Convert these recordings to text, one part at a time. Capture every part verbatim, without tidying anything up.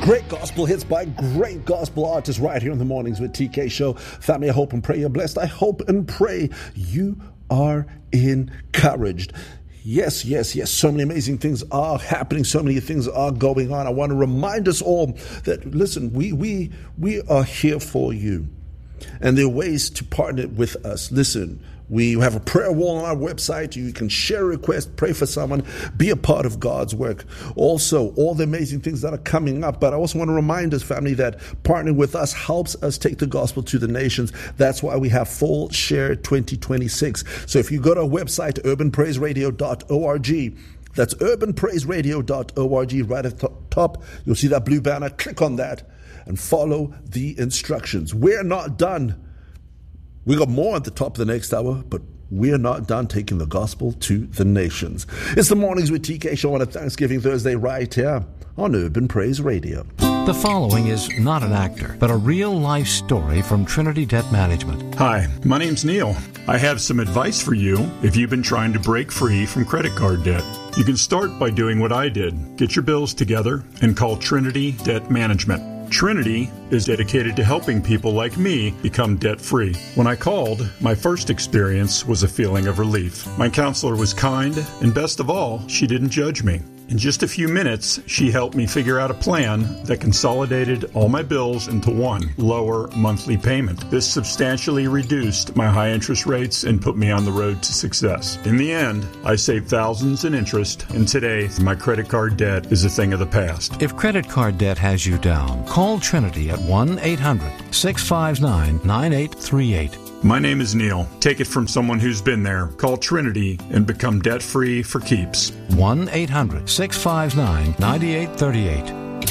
Great gospel hits by great gospel artists right here in the Mornings with T K Show. Family, I hope and pray you're blessed. I hope and pray you are encouraged. Yes, yes, yes. So many amazing things are happening. So many things are going on. I want to remind us all that, listen, we we we are here for you. And there are ways to partner with us. Listen, we have a prayer wall on our website. You can share a request, pray for someone, be a part of God's work. Also, all the amazing things that are coming up. But I also want to remind us, family, that partnering with us helps us take the gospel to the nations. That's why we have Full Share twenty twenty-six. So if you go to our website, urban praise radio dot org, that's urban praise radio dot org, right at the top, you'll see that blue banner. Click on that and follow the instructions. We're not done. We got more at the top of the next hour, but we're not done taking the gospel to the nations. It's the Mornings with T K Show on a Thanksgiving Thursday right here on Urban Praise Radio. The following is not an actor, but a real-life story from Trinity Debt Management. Hi, my name's Neil. I have some advice for you if you've been trying to break free from credit card debt. You can start by doing what I did. Get your bills together and call Trinity Debt Management. Trinity is dedicated to helping people like me become debt-free. When I called, my first experience was a feeling of relief. My counselor was kind, and best of all, she didn't judge me. In just a few minutes, she helped me figure out a plan that consolidated all my bills into one lower monthly payment. This substantially reduced my high interest rates and put me on the road to success. In the end, I saved thousands in interest, and today, my credit card debt is a thing of the past. If credit card debt has you down, call Trinity at one eight hundred six five nine nine eight three eight. My name is Neil. Take it from someone who's been there. Call Trinity and become debt-free for keeps. one eight hundred six five nine nine eight three eight.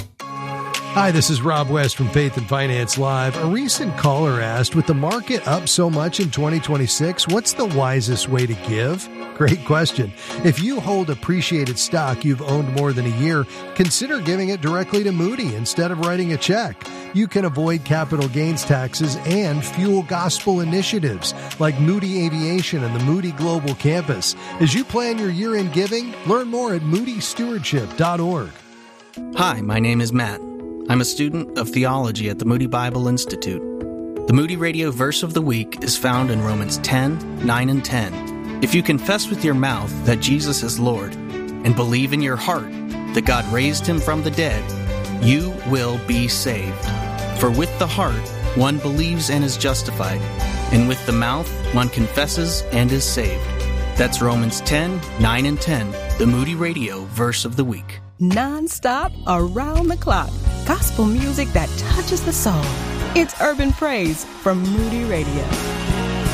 Hi, this is Rob West from Faith and Finance Live. A recent caller asked, with the market up so much in twenty twenty-six, what's the wisest way to give? Great question. If you hold appreciated stock you've owned more than a year, consider giving it directly to Moody instead of writing a check. You can avoid capital gains taxes and fuel gospel initiatives like Moody Aviation and the Moody Global Campus. As you plan your year-end giving, learn more at moody stewardship dot org. Hi, my name is Matt. I'm a student of theology at the Moody Bible Institute. The Moody Radio Verse of the Week is found in Romans ten, nine, and ten. If you confess with your mouth that Jesus is Lord and believe in your heart that God raised him from the dead, you will be saved. For with the heart one believes and is justified, and with the mouth one confesses and is saved. That's Romans ten, nine, and ten, the Moody Radio Verse of the Week. Non-stop, around the clock. Gospel music that touches the soul. It's Urban Praise from Moody Radio.